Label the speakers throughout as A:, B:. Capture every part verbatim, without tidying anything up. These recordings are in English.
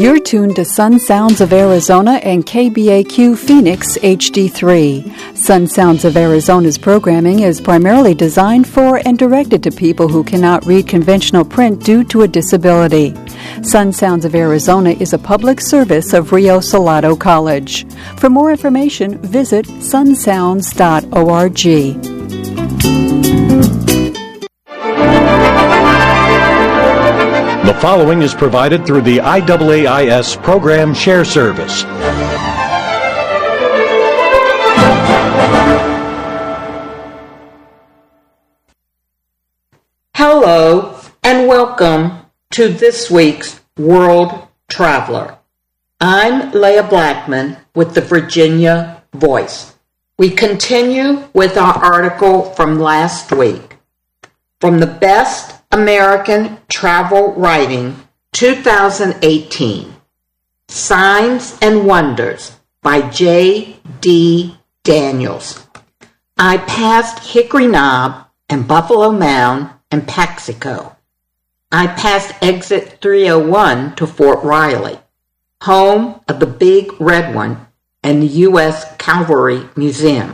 A: You're tuned to Sun Sounds of Arizona and K B A Q Phoenix H D three. Sun Sounds of Arizona's programming is primarily designed for and directed to people who cannot read conventional print due to a disability. Sun Sounds of Arizona is a public service of Rio Salado College. For more information, visit sun sounds dot org.
B: The following is provided through the I A A I S Program Share Service.
C: Hello and welcome to this week's World Traveler. I'm Leah Blackman with the Virginia Voice. We continue with our article from last week. From the Best American Travel Writing two thousand eighteen, Signs and Wonders by J D Daniels. I passed Hickory Knob and Buffalo Mound and Paxico. I passed exit three oh one to Fort Riley, home of the Big Red One and the U S Cavalry Museum.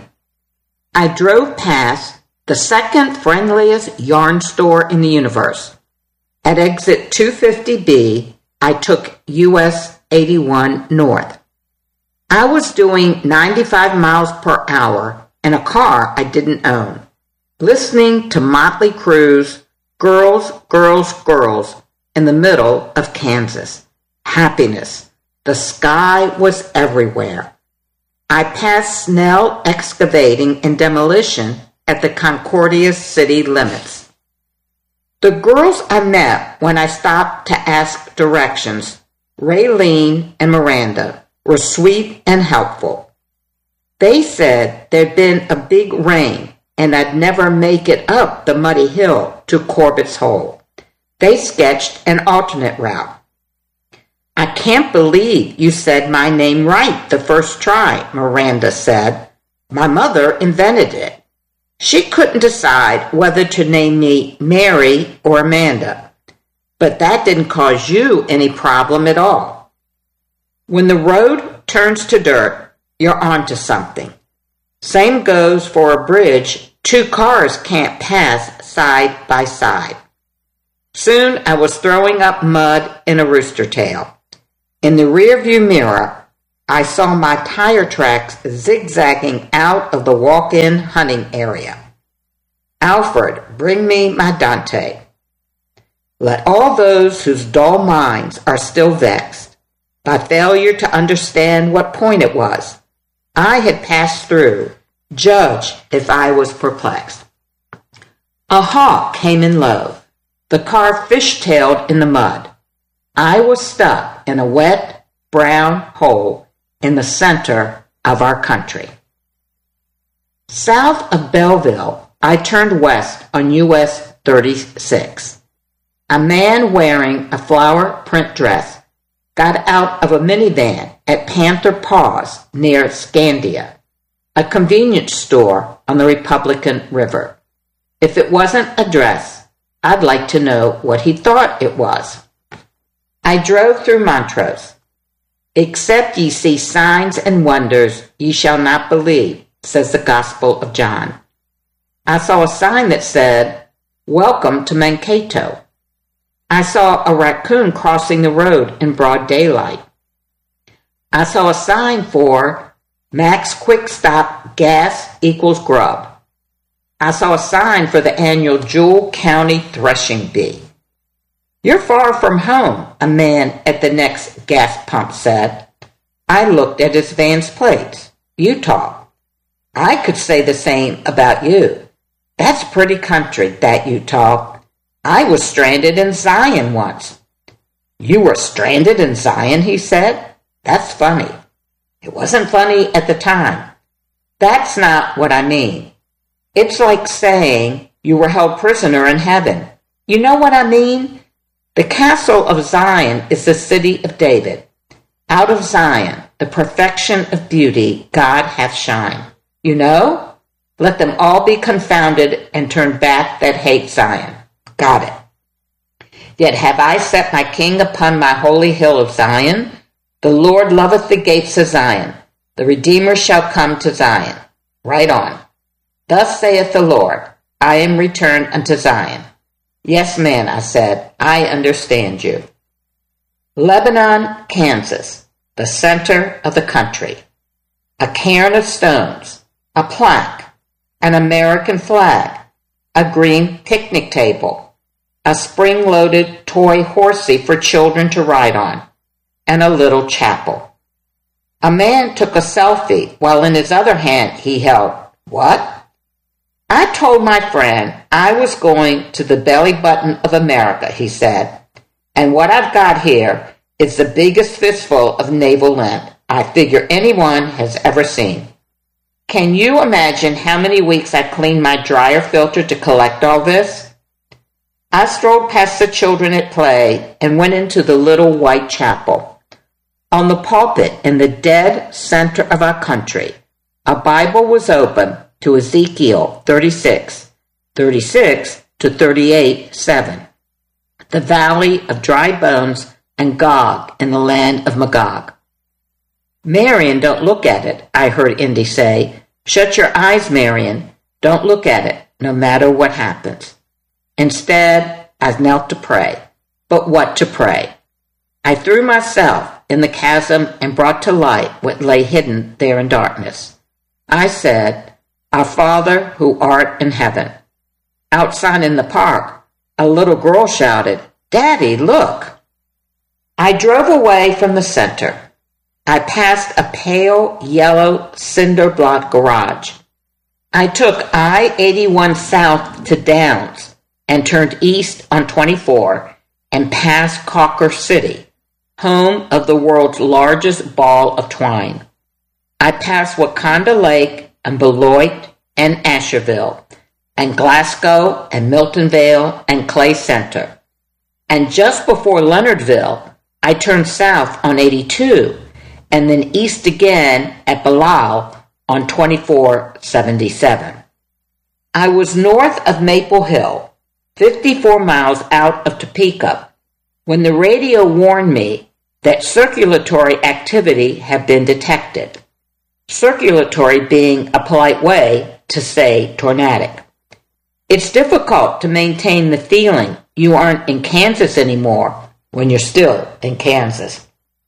C: I drove past the second friendliest yarn store in the universe. At exit two fifty B, I took U S eighty-one north. I was doing ninety-five miles per hour in a car I didn't own, listening to Motley Crue's Girls, Girls, Girls in the middle of Kansas. Happiness. The sky was everywhere. I passed Snell Excavating and Demolition at the Concordia city limits. The girls I met when I stopped to ask directions, Raylene and Miranda, were sweet and helpful. They said there'd been a big rain and I'd never make it up the muddy hill to Corbett's Hole. They sketched an alternate route. I can't believe you said my name right the first try, Miranda said. My mother invented it. She couldn't decide whether to name me Mary or Amanda, but that didn't cause you any problem at all. When the road turns to dirt, you're onto something. Same goes for a bridge two cars can't pass side by side. Soon I was throwing up mud in a rooster tail. In the rearview mirror, I saw my tire tracks zigzagging out of the walk-in hunting area. Alfred, bring me my Dante. Let all those whose dull minds are still vexed by failure to understand what point it was I had passed through, judge if I was perplexed. A hawk came in low. The car fishtailed in the mud. I was stuck in a wet, brown hole in the center of our country. South of Belleville, I turned west on U S thirty-six. A man wearing a flower print dress got out of a minivan at Panther Paws near Scandia, a convenience store on the Republican River. If it wasn't a dress, I'd like to know what he thought it was. I drove through Montrose. Except ye see signs and wonders, ye shall not believe, says the Gospel of John. I saw a sign that said, Welcome to Mankato. I saw a raccoon crossing the road in broad daylight. I saw a sign for Max Quick Stop Gas equals Grub. I saw a sign for the annual Jewell County Threshing Bee. You're far from home, a man at the next gas pump said. I looked at his van's plates. Utah. I could say the same about you. That's pretty country, that Utah. I was stranded in Zion once. You were stranded in Zion, he said. That's funny. It wasn't funny at the time. That's not what I mean. It's like saying you were held prisoner in heaven. You know what I mean? The castle of Zion is the city of David. Out of Zion, the perfection of beauty, God hath shined. You know? Let them all be confounded and turn back that hate Zion. Got it. Yet have I set my king upon my holy hill of Zion. The Lord loveth the gates of Zion. The Redeemer shall come to Zion. Right on. Thus saith the Lord, I am returned unto Zion. Yes, man, I said, I understand you. Lebanon, Kansas, the center of the country. A cairn of stones, a plaque, an American flag, a green picnic table, a spring-loaded toy horsey for children to ride on, and a little chapel. A man took a selfie while in his other hand he held, what? I told my friend I was going to the belly button of America, he said, and what I've got here is the biggest fistful of navel length I figure anyone has ever seen. Can you imagine how many weeks I cleaned my dryer filter to collect all this? I strolled past the children at play and went into the little white chapel. On the pulpit in the dead center of our country, a Bible was open to Ezekiel thirty-six, thirty-six to thirty-eight, seven. The valley of dry bones and Gog in the land of Magog. Marion, don't look at it, I heard Indy say. Shut your eyes, Marion. Don't look at it, no matter what happens. Instead, I knelt to pray. But what to pray? I threw myself in the chasm and brought to light what lay hidden there in darkness. I said, Our Father who art in heaven. Outside in the park, a little girl shouted, Daddy, look! I drove away from the center. I passed a pale yellow cinder block garage. I took I eighty-one south to Downs and turned east on twenty-four and passed Cawker City, home of the world's largest ball of twine. I passed Wakanda Lake and Beloit and Asherville and Glasgow and Milton Vale and Clay Center. And just before Leonardville, I turned south on eighty-two and then east again at Bilal on twenty-four seventy-seven. I was north of Maple Hill, fifty-four miles out of Topeka, when the radio warned me that circulatory activity had been detected. Circulatory being a polite way to say tornadic. It's difficult to maintain the feeling you aren't in Kansas anymore when you're still in Kansas.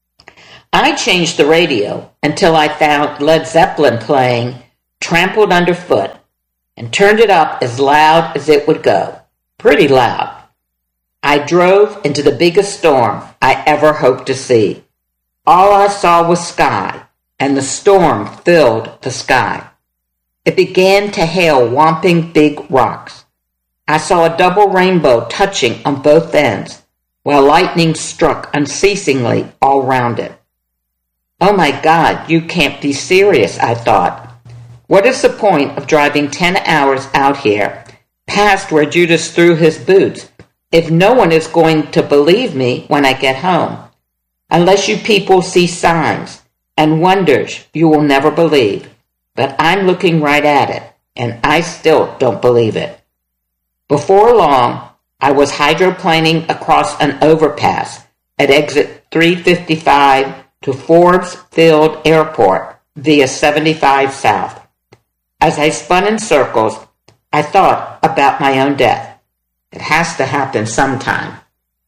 C: I changed the radio until I found Led Zeppelin playing Trampled Underfoot and turned it up as loud as it would go. Pretty loud. I drove into the biggest storm I ever hoped to see. All I saw was sky, and the storm filled the sky. It began to hail whomping big rocks. I saw a double rainbow touching on both ends, while lightning struck unceasingly all round it. Oh my God, you can't be serious, I thought. What is the point of driving ten hours out here, past where Judas threw his boots, if no one is going to believe me when I get home? Unless you people see signs and wonders you will never believe. But I'm looking right at it, and I still don't believe it. Before long, I was hydroplaning across an overpass at exit three fifty-five to Forbes Field Airport via seventy-five South. As I spun in circles, I thought about my own death. It has to happen sometime.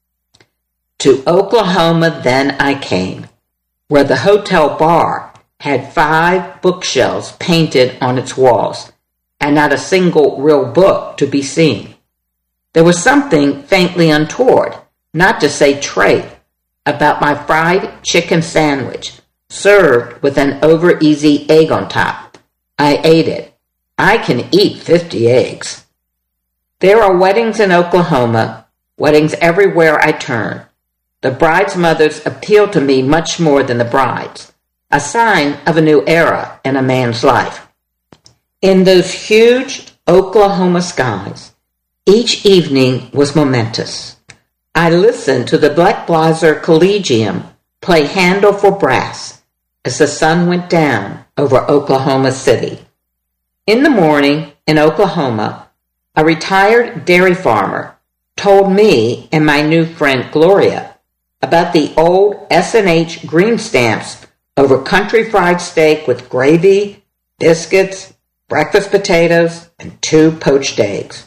C: To Oklahoma then I came, where the hotel bar had five bookshelves painted on its walls, and not a single real book to be seen. There was something faintly untoward, not to say trite, about my fried chicken sandwich, served with an over-easy egg on top. I ate it. I can eat fifty eggs. There are weddings in Oklahoma, weddings everywhere I turn. The brides' mothers appeal to me much more than the brides, a sign of a new era in a man's life. In those huge Oklahoma skies, each evening was momentous. I listened to the Black Blazer Collegium play Handel for brass as the sun went down over Oklahoma City. In the morning, in Oklahoma, a retired dairy farmer told me and my new friend Gloria about the old S and H green stamps over country fried steak with gravy, biscuits, breakfast potatoes, and two poached eggs.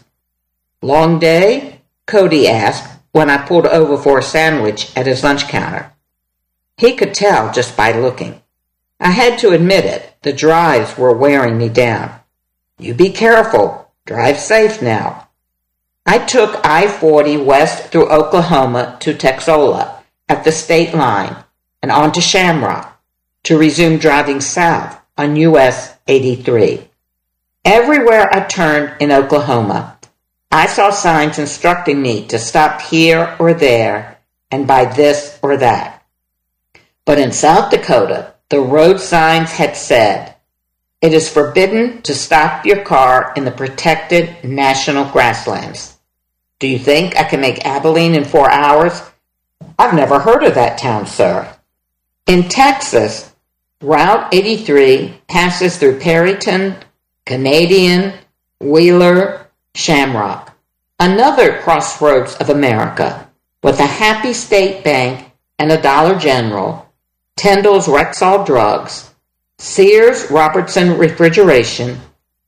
C: Long day? Cody asked when I pulled over for a sandwich at his lunch counter. He could tell just by looking. I had to admit it, the drives were wearing me down. You be careful. Drive safe now. I took I forty west through Oklahoma to Texola at the state line and on to Shamrock to resume driving south on U S eighty-three. Everywhere I turned in Oklahoma, I saw signs instructing me to stop here or there and buy this or that. But in South Dakota, the road signs had said, "It is forbidden to stop your car in the protected national grasslands." Do you think I can make Abilene in four hours? I've never heard of that town, sir. In Texas, Route eighty-three passes through Perryton, Canadian, Wheeler, Shamrock, another crossroads of America, with a Happy State Bank and a Dollar General, Tyndall's Rexall Drugs, Sears Robertson Refrigeration,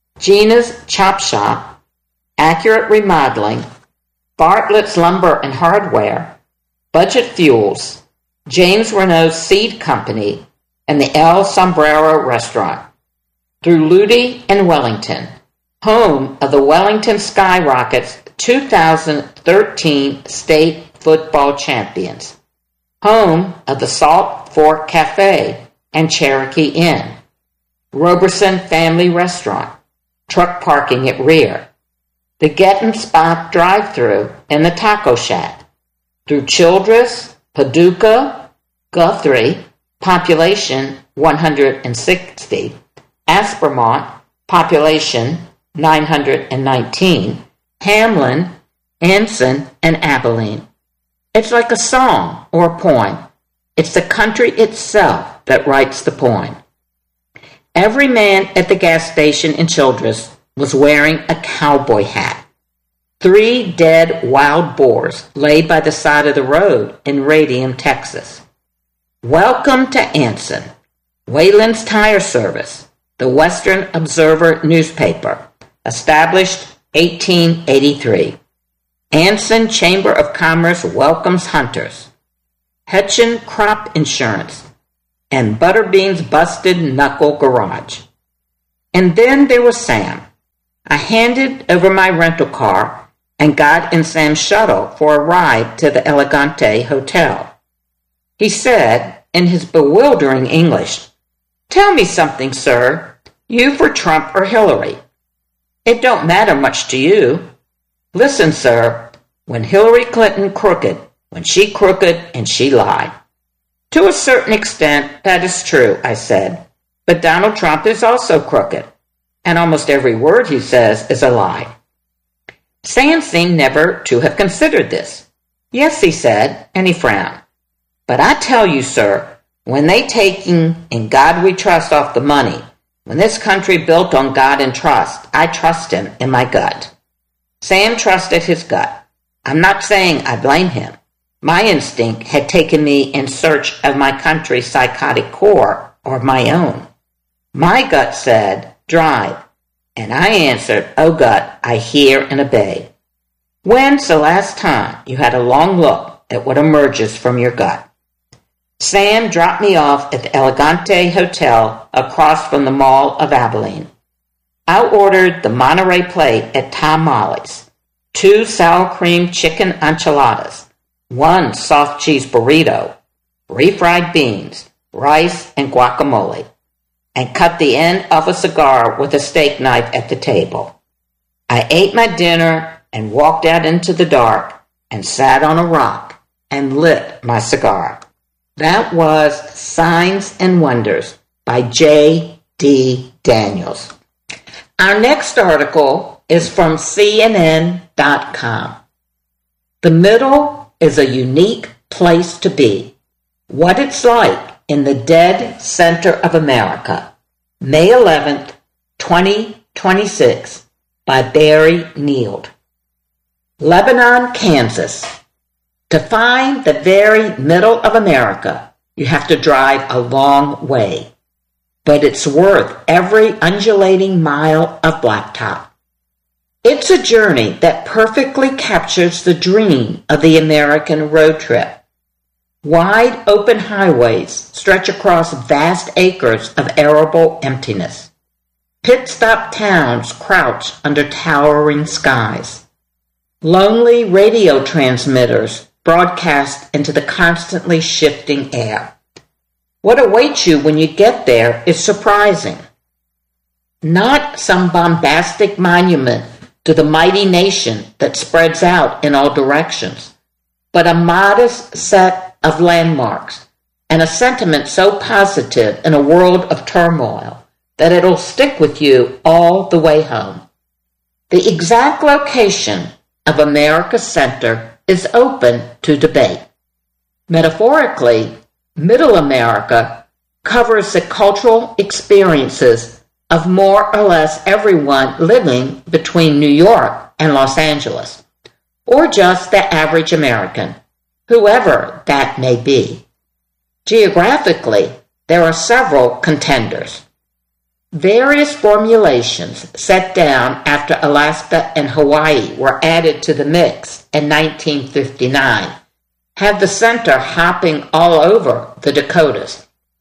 C: Gina's Chop Shop, Accurate Remodeling, Bartlett's Lumber and Hardware, Budget Fuels, James Renault's Seed Company, and the El Sombrero Restaurant. Through Ludi and Wellington, home of the Wellington Skyrockets two thousand thirteen state football champions, home of the Salt Fork Cafe and Cherokee Inn, Roberson Family Restaurant, truck parking at rear, the Gettin' Spot drive-thru and the Taco Shack, through Childress, Paducah, Guthrie, population one hundred sixty, Aspermont, population nine hundred nineteen, Hamlin, Anson, and Abilene. It's like a song or a poem. It's the country itself that writes the poem. Every man at the gas station in Childress was wearing a cowboy hat. Three dead wild boars lay by the side of the road in Radium, Texas. Welcome to Anson, Wayland's Tire Service, the Western Observer newspaper, established eighteen eighty-three. Anson Chamber of Commerce welcomes hunters. Hetchin Crop Insurance, and Butterbean's Busted Knuckle Garage. And then there was Sam. I handed over my rental car and got in Sam's shuttle for a ride to the Elegante Hotel. He said, in his bewildering English, "Tell me something, sir. You for Trump or Hillary? It don't matter much to you. Listen, sir, when Hillary Clinton crooked, when she crooked and she lied." To a certain extent, that is true, I said. But Donald Trump is also crooked, and almost every word he says is a lie. Sam seemed never to have considered this. Yes, he said, and he frowned. But I tell you, sir, when they taking In God We Trust off the money, when this country built on God and trust, I trust him in my gut. Sam trusted his gut. I'm not saying I blame him. My instinct had taken me in search of my country's psychotic core or my own. My gut said, drive, and I answered, oh gut, I hear and obey. When's the last time you had a long look at what emerges from your gut? Sam dropped me off at the Elegante Hotel across from the Mall of Abilene. I ordered the Monterey plate at Tom Molly's, two sour cream chicken enchiladas, one soft cheese burrito, refried beans, rice, and guacamole, and cut the end of a cigar with a steak knife at the table. I ate my dinner and walked out into the dark and sat on a rock and lit my cigar. That was Signs and Wonders by J D Daniels. Our next article is from C N N dot com. The middle is a unique place to be. What it's like in the dead center of America. May eleventh, twenty twenty-six, by Barry Neild. Lebanon, Kansas. To find the very middle of America, you have to drive a long way, but it's worth every undulating mile of blacktop. It's a journey that perfectly captures the dream of the American road trip. Wide open highways stretch across vast acres of arable emptiness. Pit-stop towns crouch under towering skies. Lonely radio transmitters broadcast into the constantly shifting air. What awaits you when you get there is surprising. Not some bombastic monument to the mighty nation that spreads out in all directions, but a modest set of landmarks and a sentiment so positive in a world of turmoil that it'll stick with you all the way home. The exact location of America's center is open to debate. Metaphorically, Middle America covers the cultural experiences of more or less everyone living between New York and Los Angeles, or just the average American, whoever that may be. Geographically, there are several contenders. Various formulations set down after Alaska and Hawaii were added to the mix in nineteen fifty-nine have the center hopping all over the Dakotas.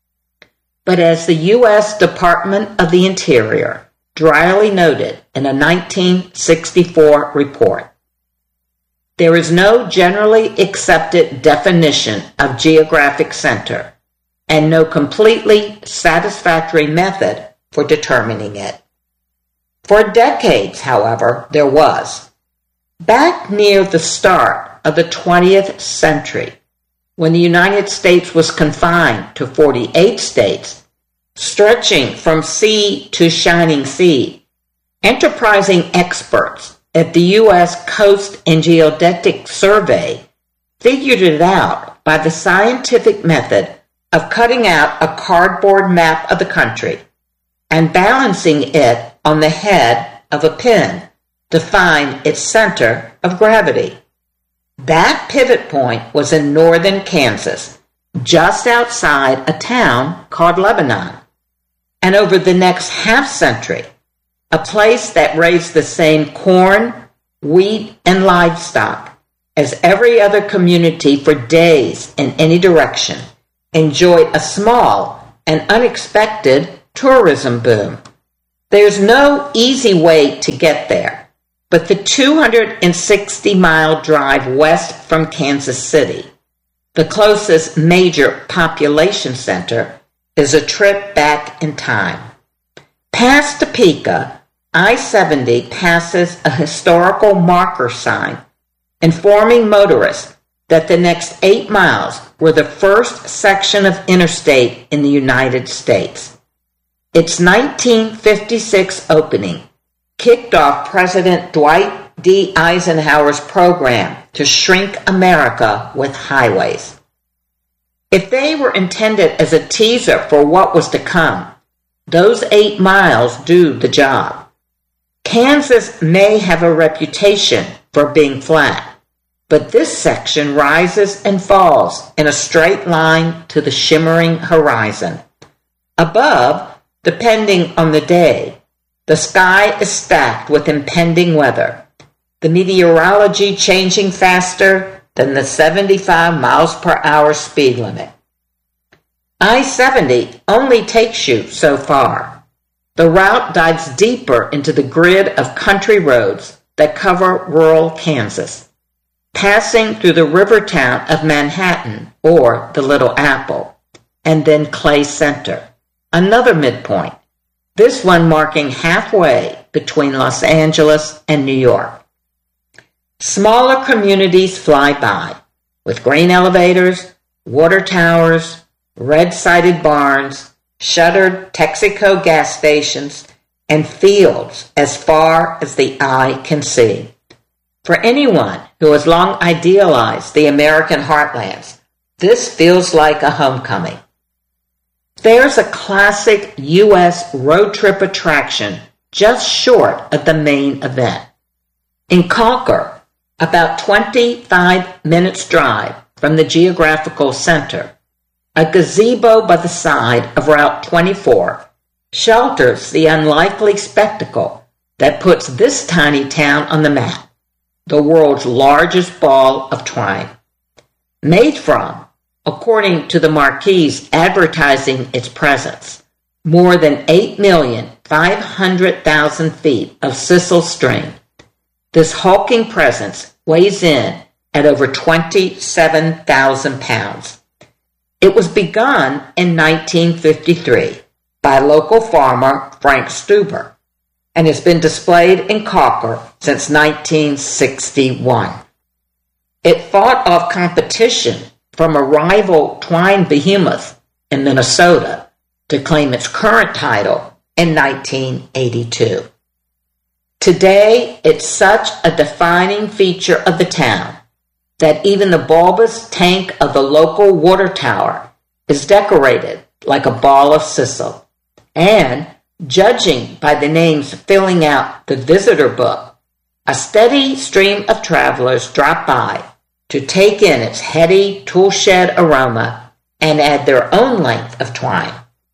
C: But as the U S Department of the Interior dryly noted in a nineteen sixty-four report, there is no generally accepted definition of geographic center and no completely satisfactory method for determining it. For decades, however, there was. Back near the start of the twentieth century, when the United States was confined to forty-eight states, stretching from sea to shining sea, enterprising experts at the U S Coast and Geodetic Survey figured it out by the scientific method of cutting out a cardboard map of the country and balancing it on the head of a pin to find its center of gravity. That pivot point was in northern Kansas, just outside a town called Lebanon. And over the next half-century, a place that raised the same corn, wheat, and livestock as every other community for days in any direction, enjoyed a small and unexpected tourism boom. There's no easy way to get there, but the two hundred sixty mile drive west from Kansas City, the closest major population center, is a trip back in time. Past Topeka, I seventy passes a historical marker sign informing motorists that the next eight miles were the first section of interstate in the United States. Its nineteen fifty-six opening kicked off President Dwight D. Eisenhower's program to shrink America with highways. If they were intended as a teaser for what was to come, those eight miles do the job. Kansas may have a reputation for being flat, but this section rises and falls in a straight line to the shimmering horizon. Above, depending on the day, the sky is stacked with impending weather, the meteorology changing faster than the seventy-five miles per hour speed limit. I seventy only takes you so far. The route dives deeper into the grid of country roads that cover rural Kansas, passing through the river town of Manhattan, or the Little Apple, and then Clay Center, another midpoint, this one marking halfway between Los Angeles and New York. Smaller communities fly by, with grain elevators, water towers, red-sided barns, shuttered Texaco gas stations, and fields as far as the eye can see. For anyone who has long idealized the American heartlands, this feels like a homecoming. There's a classic U S road trip attraction just short of the main event. In Concord, about twenty-five minutes drive from the geographical center, a gazebo by the side of Route twenty-four shelters the unlikely spectacle that puts this tiny town on the map, the world's largest ball of twine. Made from, according to the marquees advertising its presence, more than eight million five hundred thousand feet of sisal string, this hulking presence weighs in at over twenty-seven thousand pounds. It was begun in nineteen fifty-three by local farmer Frank Stuber and has been displayed in Cocker since nineteen sixty-one. It fought off competition from a rival twine behemoth in Minnesota to claim its current title in nineteen eighty-two. Today, it's such a defining feature of the town that even the bulbous tank of the local water tower is decorated like a ball of sisal. And, judging by the names filling out the visitor book, a steady stream of travelers drop by to take in its heady toolshed aroma and add their own length of twine.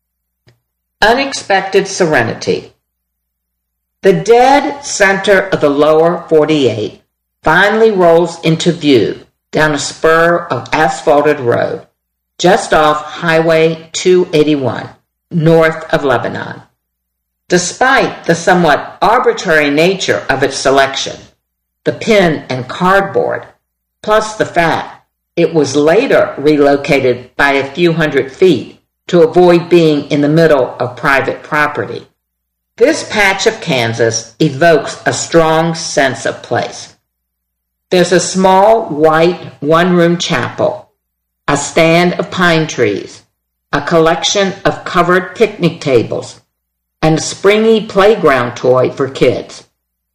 C: Unexpected serenity. The dead center of the lower forty-eight finally rolls into view down a spur of asphalted road just off Highway two eighty-one, north of Lebanon. Despite the somewhat arbitrary nature of its selection, the pin and cardboard, plus the fact it was later relocated by a few hundred feet to avoid being in the middle of private property, this patch of Kansas evokes a strong sense of place. There's a small white one-room chapel, a stand of pine trees, a collection of covered picnic tables, and a springy playground toy for kids.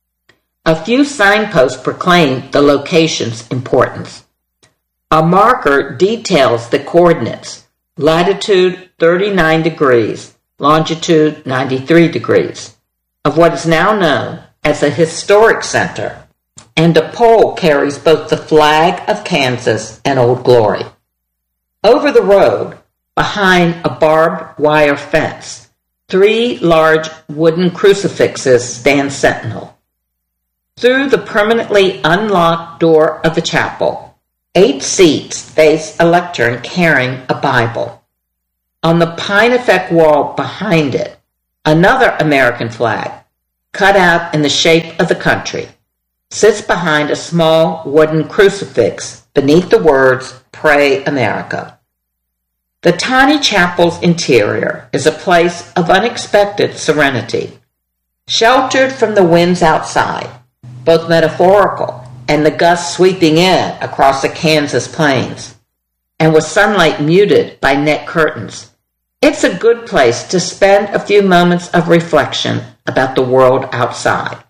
C: A few signposts proclaim the location's importance. A marker details the coordinates, latitude thirty-nine degrees, longitude ninety-three degrees, of what is now known as the Historic Center, and a pole carries both the flag of Kansas and Old Glory. Over the road, behind a barbed wire fence, three large wooden crucifixes stand sentinel. Through the permanently unlocked door of the chapel, eight seats face a lectern carrying a Bible. On the pine effect wall behind it, another American flag, cut out in the shape of the country, sits behind a small wooden crucifix beneath the words, "Pray America." The tiny chapel's interior is a place of unexpected serenity, sheltered from the winds outside, both metaphorical and the gusts sweeping in across the Kansas plains, and with sunlight muted by net curtains. It's a good place to spend a few moments of reflection about the world outside.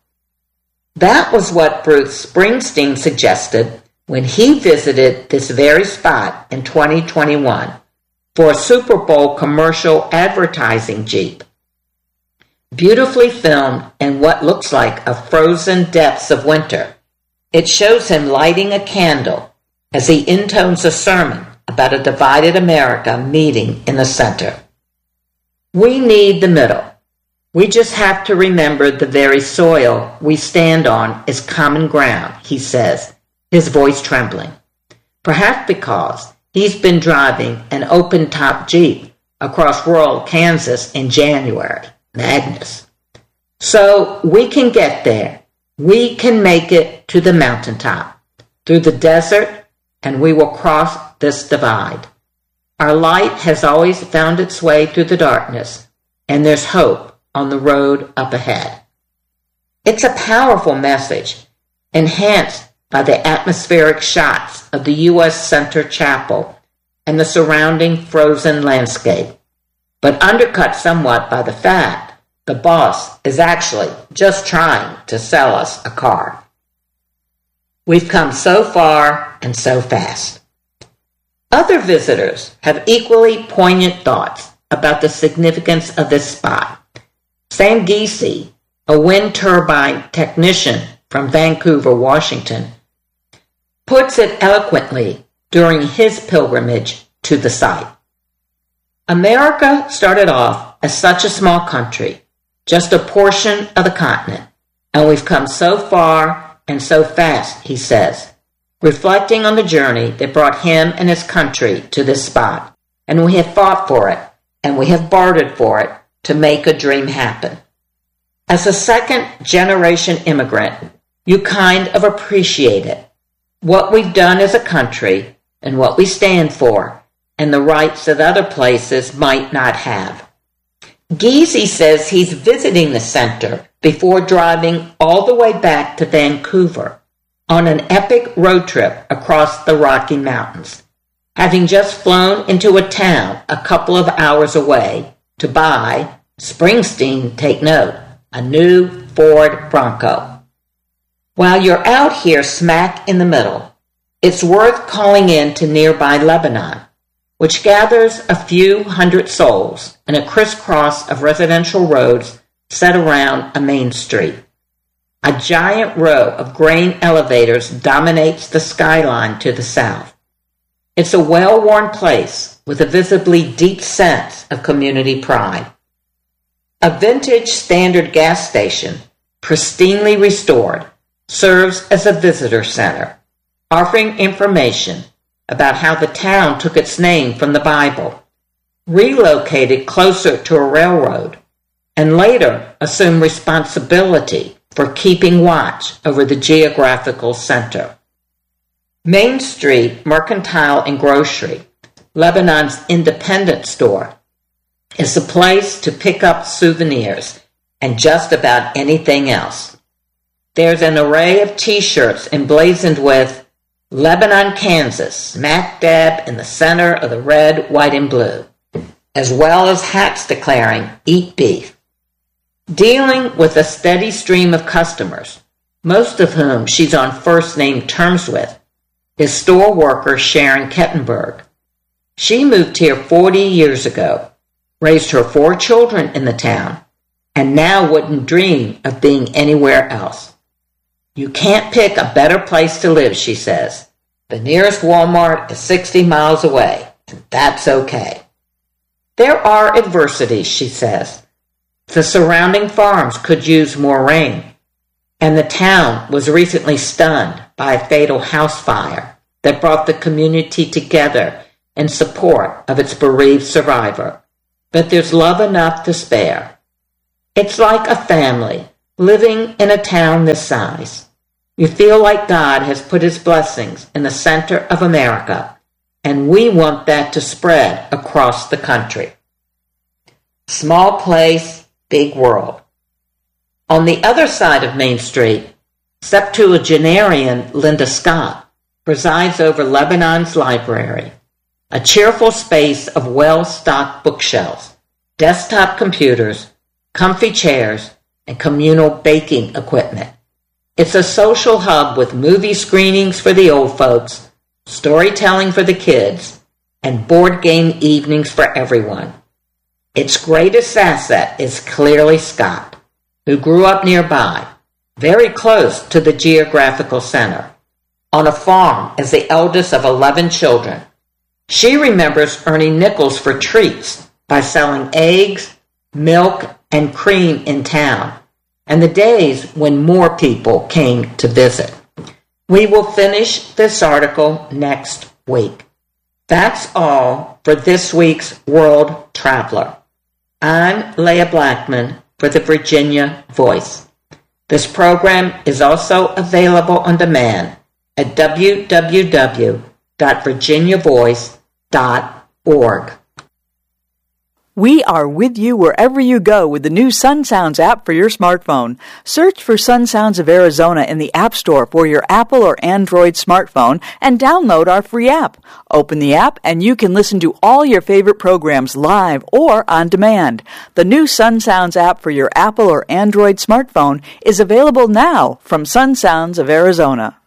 C: That was what Bruce Springsteen suggested when he visited this very spot in twenty twenty-one for a Super Bowl commercial advertising Jeep. Beautifully filmed in what looks like a frozen depths of winter, it shows him lighting a candle as he intones a sermon about a divided America meeting in the center. We need the middle. We just have to remember the very soil we stand on is common ground, he says, his voice trembling. Perhaps because he's been driving an open-top Jeep across rural Kansas in January. Madness. So we can get there. We can make it to the mountaintop, through the desert, and we will cross this divide. Our light has always found its way through the darkness, and there's hope on the road up ahead. It's a powerful message, enhanced by the atmospheric shots of the U S Center Chapel and the surrounding frozen landscape, but undercut somewhat by the fact the boss is actually just trying to sell us a car. We've come so far and so fast. Other visitors have equally poignant thoughts about the significance of this spot. Sam Giese, a wind turbine technician from Vancouver, Washington, puts it eloquently during his pilgrimage to the site. America started off as such a small country, just a portion of the continent, and we've come so far and so fast, he says, reflecting on the journey that brought him and his country to this spot. And we have fought for it, and we have bartered for it to make a dream happen. As a second-generation immigrant, you kind of appreciate it, what we've done as a country and what we stand for, and the rights that other places might not have. Giese says he's visiting the center before driving all the way back to Vancouver on an epic road trip across the Rocky Mountains, having just flown into a town a couple of hours away to buy, Springsteen, take note, a new Ford Bronco. While you're out here smack in the middle, it's worth calling in to nearby Lebanon, which gathers a few hundred souls in a crisscross of residential roads set around a main street. A giant row of grain elevators dominates the skyline to the south. It's a well-worn place with a visibly deep sense of community pride. A vintage standard gas station, pristinely restored, serves as a visitor center, offering information about how the town took its name from the Bible, relocated closer to a railroad, and later assumed responsibility for keeping watch over the geographical center. Main Street Mercantile and Grocery, Lebanon's independent store, is a place to pick up souvenirs and just about anything else. There's an array of T-shirts emblazoned with Lebanon, Kansas, smack dab in the center of the red, white, and blue, as well as hats declaring, eat beef. Dealing with a steady stream of customers, most of whom she's on first-name terms with, is store worker Sharon Kettenberg. She moved here forty years ago, raised her four children in the town, and now wouldn't dream of being anywhere else. You can't pick a better place to live, she says. The nearest Walmart is sixty miles away, and that's okay. There are adversities, she says. The surrounding farms could use more rain, and the town was recently stunned by a fatal house fire that brought the community together in support of its bereaved survivor. But there's love enough to spare. It's like a family living in a town this size. You feel like God has put his blessings in the center of America, and we want that to spread across the country. Small place, big world. On the other side of Main Street, septuagenarian Linda Scott presides over Lebanon's library, a cheerful space of well-stocked bookshelves, desktop computers, comfy chairs, and communal baking equipment. It's a social hub with movie screenings for the old folks, storytelling for the kids, and board game evenings for everyone. Its greatest asset is clearly Scott, who grew up nearby, very close to the geographical center, on a farm as the eldest of eleven children. She remembers earning nickels for treats by selling eggs, milk, and cream in town, and the days when more people came to visit. We will finish this article next week. That's all for this week's World Traveler. I'm Leah Blackman for the Virginia Voice. This program is also available on demand at w w w dot virginia voice dot org.
D: We are with you wherever you go with the new Sun Sounds app for your smartphone. Search for Sun Sounds of Arizona in the App Store for your Apple or Android smartphone and download our free app. Open the app and you can listen to all your favorite programs live or on demand. The new Sun Sounds app for your Apple or Android smartphone is available now from Sun Sounds of Arizona.